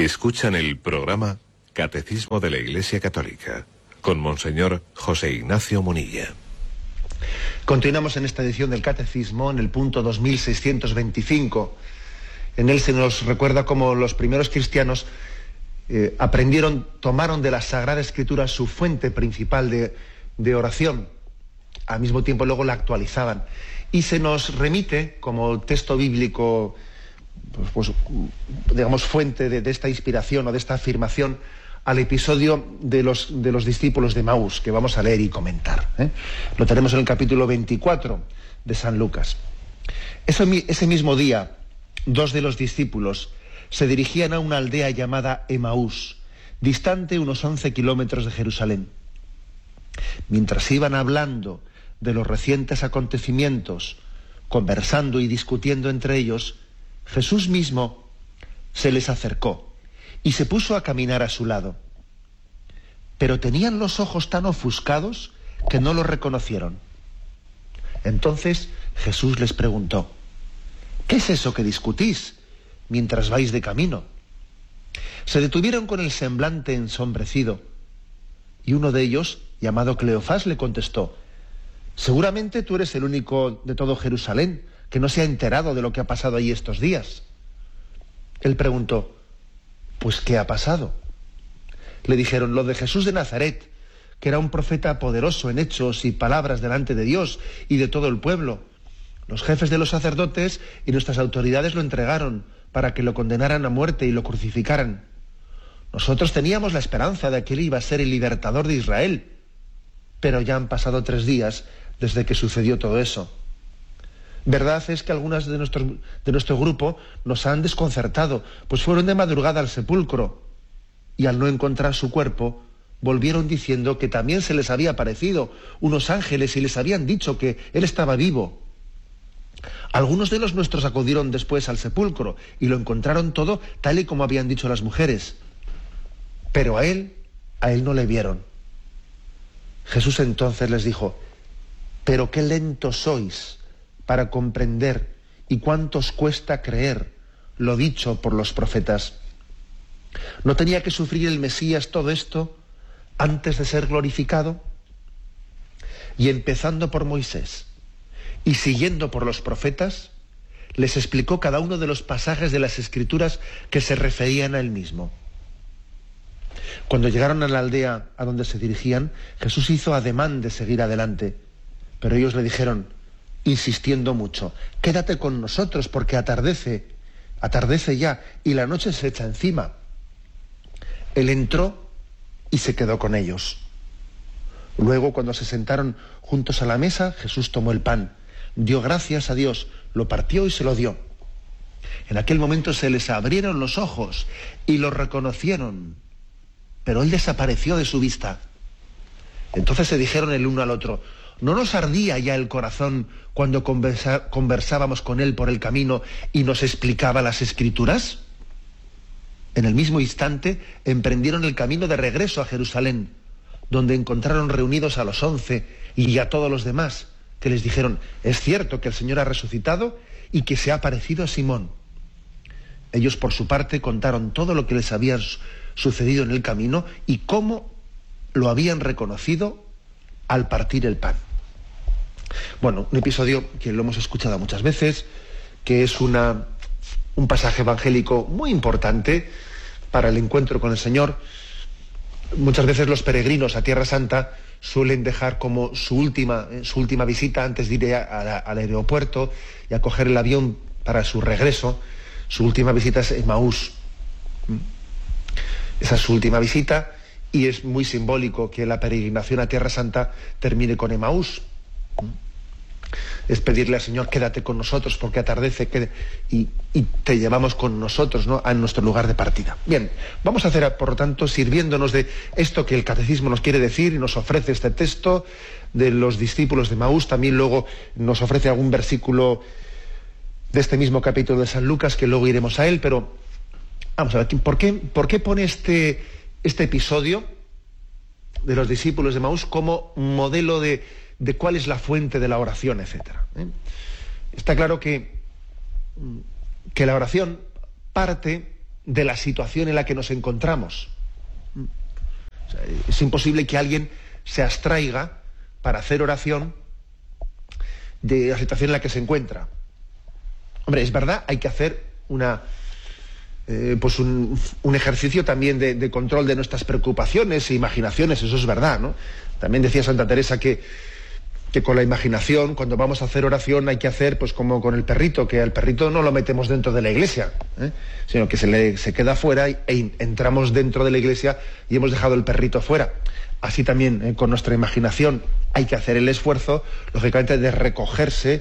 Escuchan el programa Catecismo de la Iglesia Católica con Monseñor José Ignacio Munilla. Continuamos en esta edición del Catecismo, en el punto 2625. En él se nos recuerda cómo los primeros cristianos tomaron de la Sagrada Escritura su fuente principal de oración. Al mismo tiempo luego la actualizaban. Y se nos remite como texto bíblico, digamos, fuente de esta inspiración o de esta afirmación, al episodio de los discípulos de Emaús, que vamos a leer y comentar. Lo tenemos en el capítulo 24 de San Lucas. Ese mismo día, dos de los discípulos se dirigían a una aldea llamada Emaús, distante unos 11 kilómetros de Jerusalén. Mientras iban hablando de los recientes acontecimientos, conversando y discutiendo entre ellos, Jesús mismo se les acercó y se puso a caminar a su lado. Pero tenían los ojos tan ofuscados que no lo reconocieron. Entonces Jesús les preguntó: ¿qué es eso que discutís mientras vais de camino? Se detuvieron con el semblante ensombrecido, y uno de ellos, llamado Cleofás, le contestó: seguramente tú eres el único de todo Jerusalén que no se ha enterado de lo que ha pasado allí estos días. Él preguntó: ¿pues qué ha pasado? Le dijeron: lo de Jesús de Nazaret, que era un profeta poderoso en hechos y palabras delante de Dios y de todo el pueblo. Los jefes de los sacerdotes y nuestras autoridades lo entregaron para que lo condenaran a muerte y lo crucificaran. Nosotros teníamos la esperanza de que él iba a ser el libertador de Israel, pero ya han pasado 3 días desde que sucedió todo eso. Verdad es que algunas de nuestro grupo nos han desconcertado, pues fueron de madrugada al sepulcro y al no encontrar su cuerpo, volvieron diciendo que también se les había aparecido unos ángeles y les habían dicho que él estaba vivo. Algunos de los nuestros acudieron después al sepulcro y lo encontraron todo tal y como habían dicho las mujeres, pero a él no le vieron. Jesús entonces les dijo: pero qué lentos sois para comprender y cuánto os cuesta creer lo dicho por los profetas. ¿No tenía que sufrir el Mesías todo esto antes de ser glorificado? Y empezando por Moisés y siguiendo por los profetas, les explicó cada uno de los pasajes de las Escrituras que se referían a él mismo. Cuando llegaron a la aldea a donde se dirigían, Jesús hizo ademán de seguir adelante, pero ellos le dijeron, insistiendo mucho: quédate con nosotros porque atardece ya y la noche se echa encima. Él entró y se quedó con ellos. Luego, cuando se sentaron juntos a la mesa, Jesús tomó el pan, dio gracias a Dios, lo partió y se lo dio. En aquel momento se les abrieron los ojos y lo reconocieron, pero él desapareció de su vista. Entonces se dijeron el uno al otro: ¿no nos ardía ya el corazón cuando conversábamos con él por el camino y nos explicaba las Escrituras? En el mismo instante emprendieron el camino de regreso a Jerusalén, donde encontraron reunidos a los 11 y a todos los demás, que les dijeron: es cierto que el Señor ha resucitado y que se ha aparecido a Simón. Ellos, por su parte, contaron todo lo que les había sucedido en el camino y cómo lo habían reconocido al partir el pan. Bueno, un episodio que lo hemos escuchado muchas veces, que es un pasaje evangélico muy importante para el encuentro con el Señor. Muchas veces los peregrinos a Tierra Santa suelen dejar como su última visita antes de ir al aeropuerto y a coger el avión para su regreso. Su última visita es Emaús. Esa es su última visita y es muy simbólico que la peregrinación a Tierra Santa termine con Emaús. Es pedirle al Señor: quédate con nosotros porque atardece y te llevamos con nosotros, ¿no?, a nuestro lugar de partida. Bien, vamos a hacer, por lo tanto, sirviéndonos de esto que el Catecismo nos quiere decir y nos ofrece este texto de los discípulos de Emaús. También luego nos ofrece algún versículo de este mismo capítulo de San Lucas, que luego iremos a él, pero vamos a ver, ¿por qué pone este episodio de los discípulos de Emaús como modelo de cuál es la fuente de la oración, etcétera? Está claro que la oración parte de la situación en la que nos encontramos. O sea, es imposible que alguien se abstraiga para hacer oración de la situación en la que se encuentra. Hombre, es verdad, hay que hacer un ejercicio también de control de nuestras preocupaciones e imaginaciones, eso es verdad, ¿no? También decía Santa Teresa que con la imaginación, cuando vamos a hacer oración, hay que hacer pues como con el perrito, que al perrito no lo metemos dentro de la iglesia, sino que se queda fuera e entramos dentro de la iglesia y hemos dejado el perrito fuera. Así también con nuestra imaginación hay que hacer el esfuerzo, lógicamente, de recogerse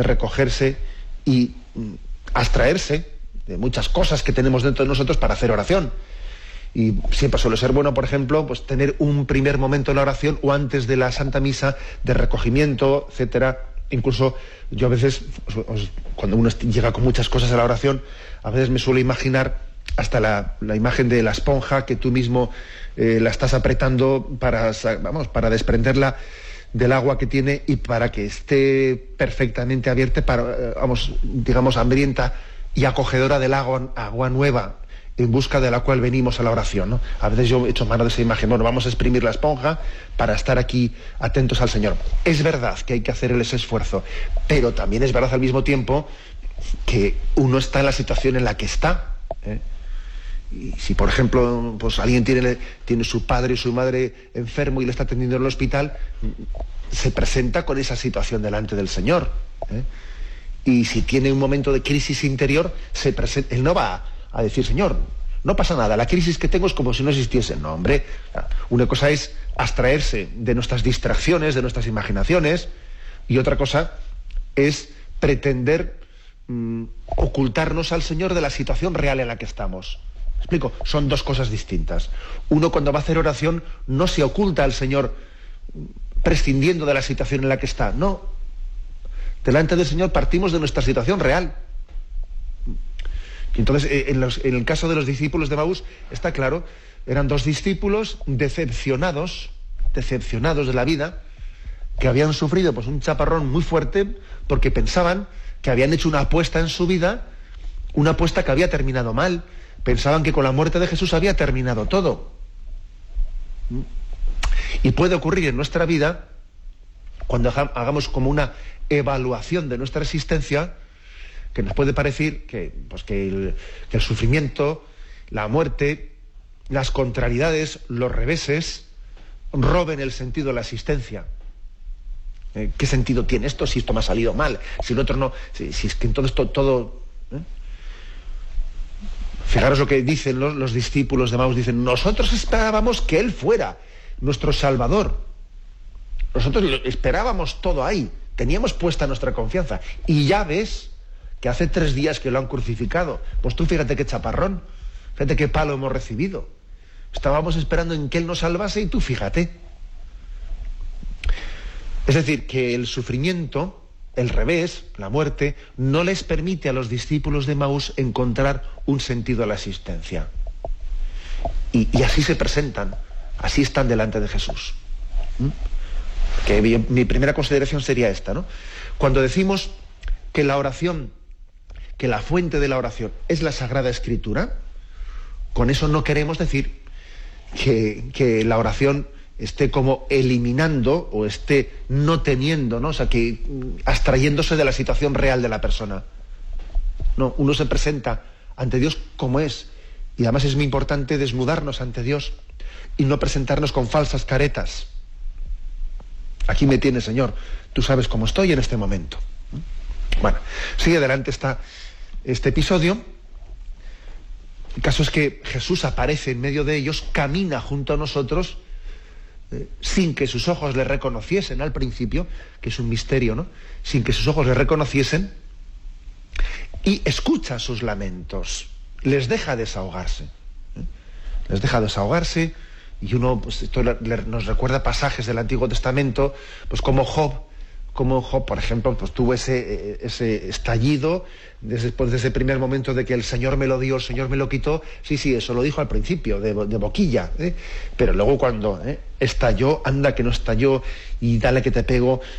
y abstraerse de muchas cosas que tenemos dentro de nosotros para hacer oración. Y siempre suele ser bueno, por ejemplo, pues tener un primer momento en la oración o antes de la Santa Misa de recogimiento, etcétera. Incluso yo a veces, cuando uno llega con muchas cosas a la oración, a veces me suelo imaginar hasta la imagen de la esponja que tú mismo la estás apretando para desprenderla del agua que tiene y para que esté perfectamente abierta, hambrienta y acogedora del agua nueva, en busca de la cual venimos a la oración, ¿no? A veces yo he hecho mano de esa imagen, bueno, vamos a exprimir la esponja para estar aquí atentos al Señor. Es verdad que hay que hacer ese esfuerzo, pero también es verdad al mismo tiempo que uno está en la situación en la que está, ¿eh? Y si, por ejemplo, pues alguien tiene su padre y su madre enfermo y le está atendiendo en el hospital, se presenta con esa situación delante del Señor, ¿eh? Y si tiene un momento de crisis interior, él no va a decir, Señor, no pasa nada, la crisis que tengo es como si no existiese. No, hombre, una cosa es abstraerse de nuestras distracciones, de nuestras imaginaciones, y otra cosa es pretender ocultarnos al Señor de la situación real en la que estamos. ¿Me explico? Son dos cosas distintas. Uno, cuando va a hacer oración, no se oculta al Señor prescindiendo de la situación en la que está. No. Delante del Señor partimos de nuestra situación real. Entonces, en el caso de los discípulos de Emaús, está claro, eran dos discípulos decepcionados de la vida, que habían sufrido pues un chaparrón muy fuerte porque pensaban que habían hecho una apuesta en su vida, una apuesta que había terminado mal. Pensaban que con la muerte de Jesús había terminado todo. Y puede ocurrir en nuestra vida, cuando hagamos como una evaluación de nuestra existencia, que nos puede parecer que el sufrimiento, la muerte, las contrariedades, los reveses, roben el sentido de la existencia. ¿Qué sentido tiene esto si esto me ha salido mal? Si el otro no, si es que entonces todo... Fijaros lo que dicen los discípulos de Emaús, dicen, nosotros esperábamos que Él fuera nuestro Salvador. Nosotros esperábamos todo ahí, teníamos puesta nuestra confianza. Y ya ves que hace 3 días que lo han crucificado. Pues tú fíjate qué chaparrón, fíjate qué palo hemos recibido. Estábamos esperando en que Él nos salvase y tú fíjate. Es decir, que el sufrimiento, el revés, la muerte, no les permite a los discípulos de Emaús encontrar un sentido a la existencia. Y así se presentan, así están delante de Jesús. Que mi primera consideración sería esta, ¿no? Cuando decimos que la oración, que la fuente de la oración es la Sagrada Escritura, con eso no queremos decir que la oración esté como eliminando o esté no teniendo, ¿no? O sea, que abstrayéndose de la situación real de la persona. No, uno se presenta ante Dios como es. Y además es muy importante desnudarnos ante Dios y no presentarnos con falsas caretas. Aquí me tienes, Señor, tú sabes cómo estoy en este momento. Bueno, sigue adelante este episodio. El caso es que Jesús aparece en medio de ellos, camina junto a nosotros, sin que sus ojos le reconociesen al principio, que es un misterio, ¿no? Sin que sus ojos le reconociesen, y escucha sus lamentos, les deja desahogarse. Les deja desahogarse, y uno, pues esto nos recuerda pasajes del Antiguo Testamento, pues como Job, por ejemplo, pues tuvo ese estallido después de ese primer momento de que el Señor me lo dio, el Señor me lo quitó. Sí, eso lo dijo al principio, de boquilla, pero luego cuando estalló, anda que no estalló, y dale que te pego,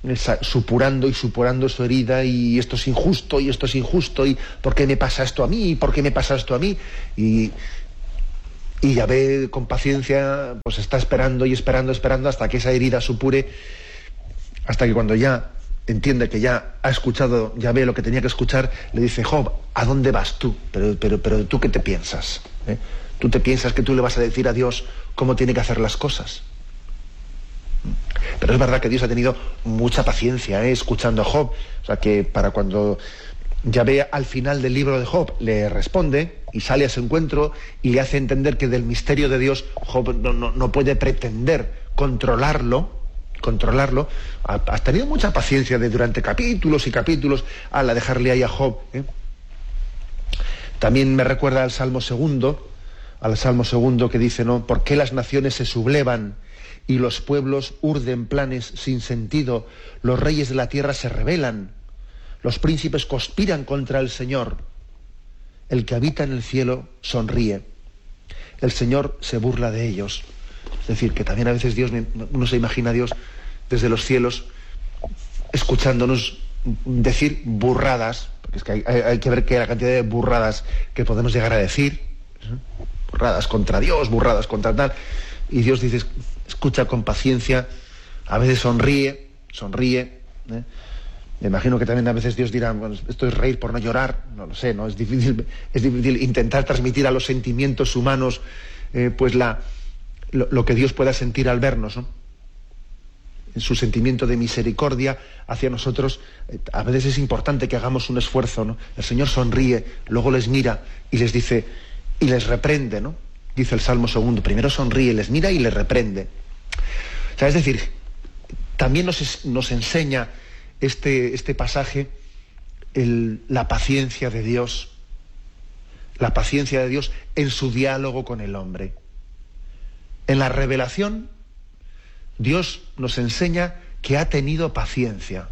supurando y supurando su herida, y esto es injusto, y esto es injusto, y ¿por qué me pasa esto a mí? ¿Y por qué me pasa esto a mí? Y Yahvé, con paciencia, pues está esperando y esperando hasta que esa herida supure, hasta que cuando ya entiende que ya ha escuchado, ya ve lo que tenía que escuchar, le dice: Job, ¿a dónde vas tú? Pero ¿tú qué te piensas? ¿Tú te piensas que tú le vas a decir a Dios cómo tiene que hacer las cosas? Pero es verdad que Dios ha tenido mucha paciencia escuchando a Job. O sea que para cuando Yahvé al final del libro de Job le responde y sale a su encuentro y le hace entender que del misterio de Dios Job no puede pretender controlarlo, has tenido mucha paciencia durante capítulos y capítulos a dejarle ahí a Job. También me recuerda al Salmo segundo que dice, ¿no? ¿Por qué las naciones se sublevan y los pueblos urden planes sin sentido? Los reyes de la tierra se rebelan, los príncipes conspiran contra el Señor. El que habita en el cielo sonríe, el Señor se burla de ellos. Es decir, que también a veces uno se imagina a Dios desde los cielos escuchándonos decir burradas, porque es que hay que ver que la cantidad de burradas que podemos llegar a decir, burradas contra Dios, burradas contra tal, y Dios dice, escucha con paciencia, a veces sonríe. Me imagino que también a veces Dios dirá, bueno, esto es reír por no llorar, no lo sé, ¿no? Es difícil intentar transmitir a los sentimientos humanos pues lo que Dios pueda sentir al vernos, ¿no? En su sentimiento de misericordia hacia nosotros, a veces es importante que hagamos un esfuerzo, ¿no? El Señor sonríe, luego les mira y les dice, y les reprende, ¿no? Dice el Salmo segundo, primero sonríe, les mira y les reprende. O sea, es decir, también nos enseña este pasaje la paciencia de Dios en su diálogo con el hombre. En la revelación, Dios nos enseña que ha tenido paciencia.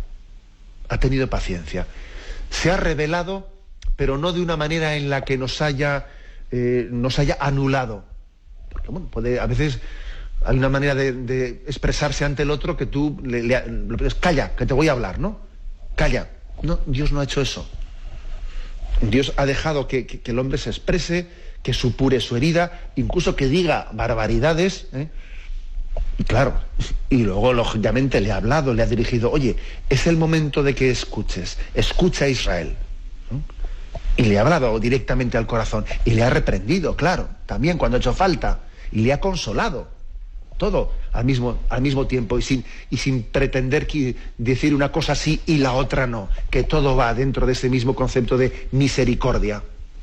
Se ha revelado, pero no de una manera en la que nos haya anulado. Porque bueno, a veces hay una manera de expresarse ante el otro que tú le pides, calla, que te voy a hablar, ¿no? Calla. No, Dios no ha hecho eso. Dios ha dejado que el hombre se exprese, que supure su herida, incluso que diga barbaridades, y claro, y luego lógicamente le ha hablado, le ha dirigido, oye, es el momento de que escuches, escucha a Israel, ¿no? Y le ha hablado directamente al corazón, y le ha reprendido, claro, también cuando ha hecho falta, y le ha consolado, todo al mismo tiempo, y sin pretender decir una cosa sí y la otra no, que todo va dentro de ese mismo concepto de misericordia.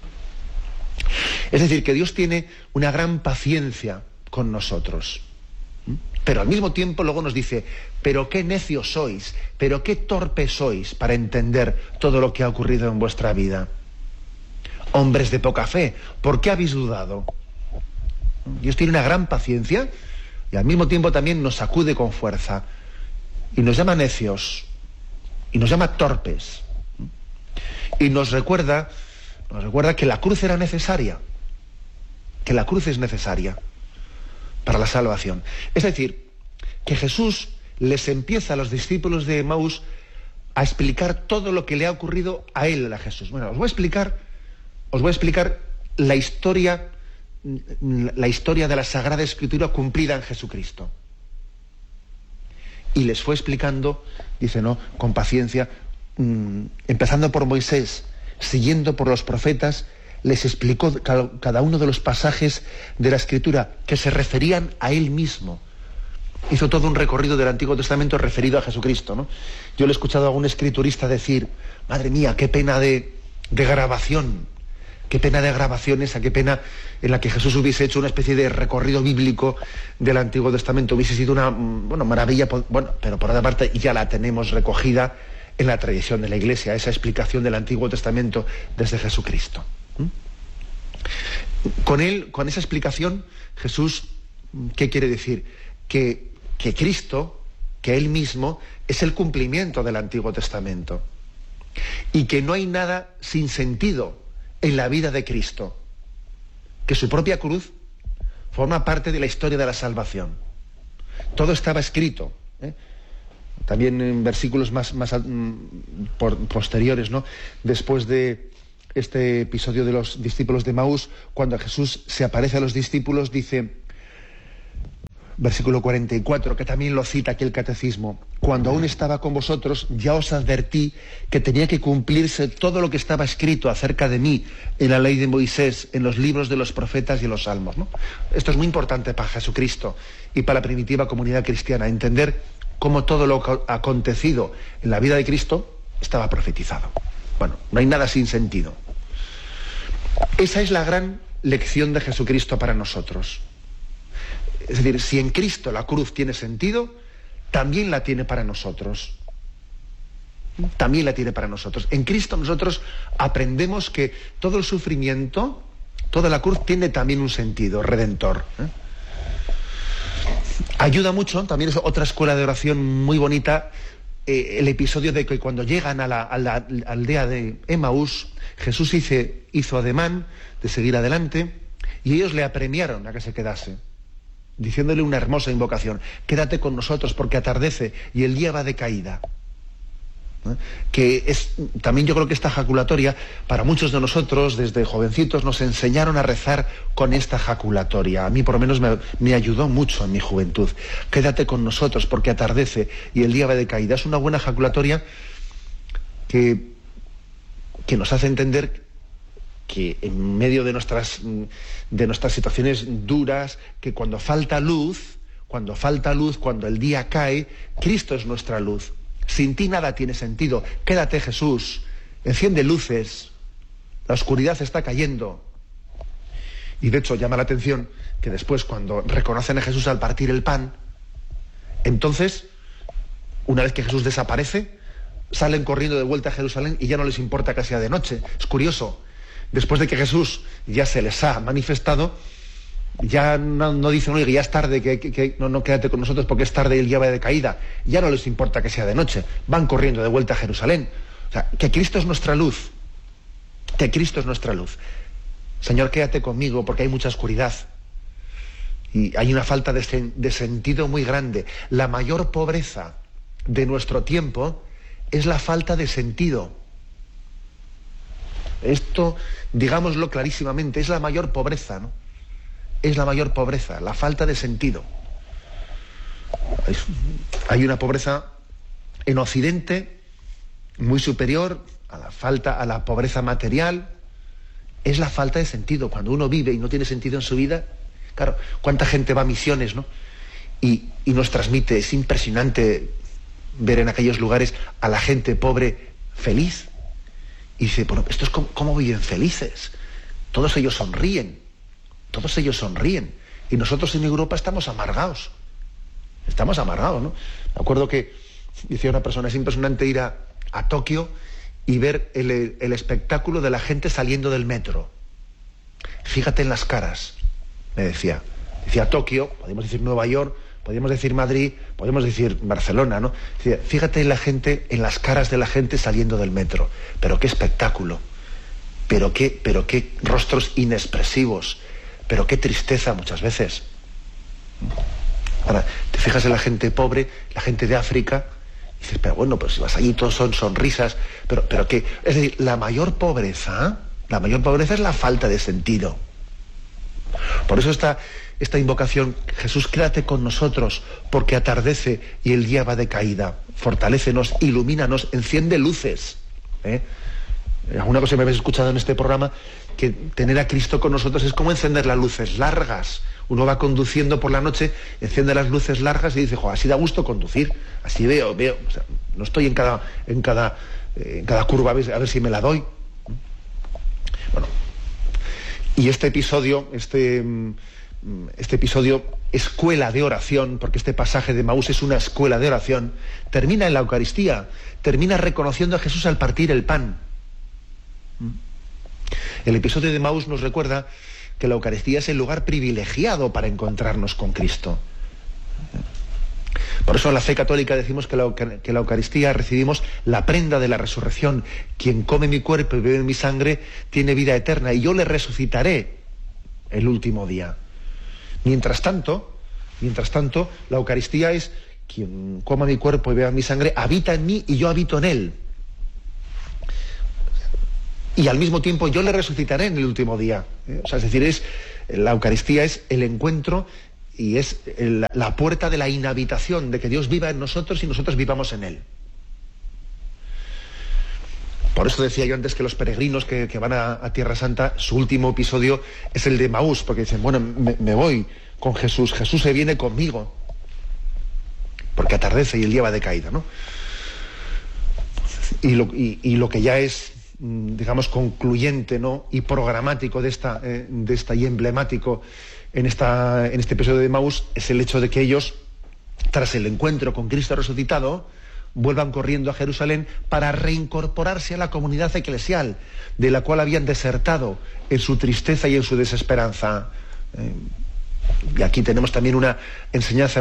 Es decir, que Dios tiene una gran paciencia con nosotros. Pero al mismo tiempo luego nos dice, pero qué necios sois, pero qué torpes sois para entender todo lo que ha ocurrido en vuestra vida. Hombres de poca fe, ¿por qué habéis dudado? Dios tiene una gran paciencia y al mismo tiempo también nos sacude con fuerza y nos llama necios y nos llama torpes y nos recuerda que la cruz era necesaria, que la cruz es necesaria para la salvación. Es decir, que Jesús les empieza a los discípulos de Emaús a explicar todo lo que le ha ocurrido a él, a Jesús. Bueno, os voy a explicar la historia de la Sagrada Escritura cumplida en Jesucristo. Y les fue explicando, dice, ¿no?, con paciencia, empezando por Moisés, siguiendo por los profetas, les explicó cada uno de los pasajes de la Escritura que se referían a él mismo. Hizo todo un recorrido del Antiguo Testamento referido a Jesucristo, ¿no? Yo le he escuchado a algún escriturista decir, madre mía, qué pena de grabación, qué pena de grabación esa, qué pena en la que Jesús hubiese hecho una especie de recorrido bíblico del Antiguo Testamento. Hubiese sido una maravilla, pero por otra parte ya la tenemos recogida en la tradición de la Iglesia, esa explicación del Antiguo Testamento desde Jesucristo. Con esa explicación, Jesús, ¿qué quiere decir? Que Cristo, que Él mismo, es el cumplimiento del Antiguo Testamento. Y que no hay nada sin sentido en la vida de Cristo. Que su propia cruz forma parte de la historia de la salvación. Todo estaba escrito. también en versículos posteriores, ¿no? Después de este episodio de los discípulos de Emaús, cuando Jesús se aparece a los discípulos, dice, versículo 44, que también lo cita aquí el Catecismo: cuando aún estaba con vosotros, ya os advertí que tenía que cumplirse todo lo que estaba escrito acerca de mí en la ley de Moisés, en los libros de los profetas y en los salmos, ¿no? Esto es muy importante para Jesucristo y para la primitiva comunidad cristiana, entender cómo todo lo acontecido en la vida de Cristo estaba profetizado. Bueno, no hay nada sin sentido. Esa es la gran lección de Jesucristo para nosotros. Es decir, si en Cristo la cruz tiene sentido, también la tiene para nosotros. También la tiene para nosotros. En Cristo nosotros aprendemos que todo el sufrimiento, toda la cruz tiene también un sentido redentor. Ayuda mucho, también es otra escuela de oración muy bonita, el episodio de que cuando llegan a la aldea de Emaús, Jesús hizo ademán de seguir adelante y ellos le apremiaron a que se quedase, diciéndole una hermosa invocación: quédate con nosotros porque atardece y el día va de caída. Que es también, yo creo que esta jaculatoria, para muchos de nosotros, desde jovencitos, nos enseñaron a rezar con esta jaculatoria. A mí por lo menos me ayudó mucho en mi juventud. Quédate con nosotros porque atardece y el día va de caída. Es una buena jaculatoria que nos hace entender que en medio de nuestras situaciones duras, que cuando falta luz, cuando el día cae, Cristo es nuestra luz. Sin ti nada tiene sentido. Quédate, Jesús, enciende luces, la oscuridad está cayendo. Y de hecho llama la atención que después, cuando reconocen a Jesús al partir el pan, entonces, una vez que Jesús desaparece, salen corriendo de vuelta a Jerusalén y ya no les importa que sea de noche. Es curioso, después de que Jesús ya se les ha manifestado, ya no dicen: oye, ya es tarde, que no quédate con nosotros porque es tarde y el día va de caída. Ya no les importa que sea de noche, van corriendo de vuelta a Jerusalén. O sea, que Cristo es nuestra luz, que Cristo es nuestra luz. Señor, quédate conmigo porque hay mucha oscuridad y hay una falta de sentido muy grande. La mayor pobreza de nuestro tiempo es la falta de sentido. Esto, digámoslo clarísimamente, es la mayor pobreza, ¿no? Es la mayor pobreza, la falta de sentido. Hay una pobreza en Occidente muy superior a la pobreza material. Es la falta de sentido. Cuando uno vive y no tiene sentido en su vida, claro, cuánta gente va a misiones, ¿no? Y nos transmite, es impresionante ver en aquellos lugares a la gente pobre feliz. Y dice, bueno, esto es cómo viven felices. Todos ellos sonríen. Y nosotros en Europa estamos amargados. ¿No? Me acuerdo que decía una persona: es impresionante ir a Tokio y ver el espectáculo de la gente saliendo del metro. Fíjate en las caras, me decía. Decía Tokio, podemos decir Nueva York, podemos decir Madrid, podemos decir Barcelona, ¿no? Decía, fíjate en la gente, en las caras de la gente saliendo del metro. Pero qué espectáculo. Pero qué rostros inexpresivos. Pero qué tristeza muchas veces. Ahora, te fijas en la gente pobre, la gente de África, y dices, pero bueno, pues si vas allí todos son sonrisas, pero qué. Es decir, la mayor pobreza es la falta de sentido. Por eso esta invocación: Jesús, quédate con nosotros, porque atardece y el día va de caída. Fortalécenos, ilumínanos, enciende luces. Alguna cosa me habéis escuchado en este programa, que tener a Cristo con nosotros es como encender las luces largas. Uno va conduciendo por la noche, enciende las luces largas y dice: jo, así da gusto conducir, así veo, o sea, no estoy en cada curva a ver si me la doy. Bueno, y este episodio, escuela de oración, porque este pasaje de Emaús es una escuela de oración, termina en la Eucaristía, termina reconociendo a Jesús al partir el pan. El episodio de Emaús nos recuerda que la Eucaristía es el lugar privilegiado para encontrarnos con Cristo. Por eso en la fe católica decimos que la Eucaristía recibimos la prenda de la resurrección. Quien come mi cuerpo y bebe mi sangre tiene vida eterna y yo le resucitaré el último día. Mientras tanto, la Eucaristía es quien coma mi cuerpo y beba mi sangre, habita en mí y yo habito en él. Y al mismo tiempo yo le resucitaré en el último día. O sea, es decir, la Eucaristía es el encuentro y es la puerta de la inhabitación, de que Dios viva en nosotros y nosotros vivamos en él. Por eso decía yo antes que los peregrinos que van a Tierra Santa, su último episodio es el de Maús, porque dicen, bueno, me voy con Jesús, Jesús se viene conmigo, porque atardece y el día va de caída, ¿no? Y lo que ya es, digamos, concluyente, ¿no?, y programático de esta y emblemático en este episodio de Maús, es el hecho de que ellos, tras el encuentro con Cristo resucitado, vuelvan corriendo a Jerusalén para reincorporarse a la comunidad eclesial, de la cual habían desertado en su tristeza y en su desesperanza. Y aquí tenemos también una enseñanza